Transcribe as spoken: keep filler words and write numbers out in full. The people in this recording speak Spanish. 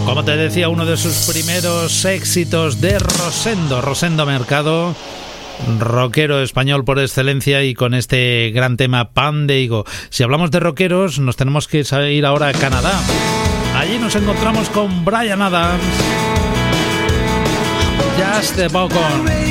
Como te decía, uno de sus primeros éxitos de Rosendo, Rosendo Mercado, rockero español por excelencia, y con este gran tema Pan de Higo. Si hablamos de rockeros, nos tenemos que ir ahora a Canadá. Allí nos encontramos con Bryan Adams, Just the Bacon.